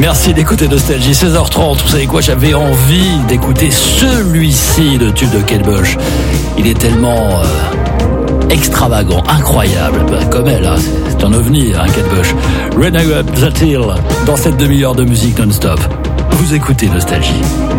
Merci d'écouter Nostalgie, 16h30. Vous savez quoi, j'avais envie d'écouter celui-ci de tube de Kate Bush. Il est tellement extravagant, incroyable, comme elle, hein. C'est un ovni, hein, Kate Bush. Running Up That Hill, dans cette demi-heure de musique non-stop. Vous écoutez Nostalgie.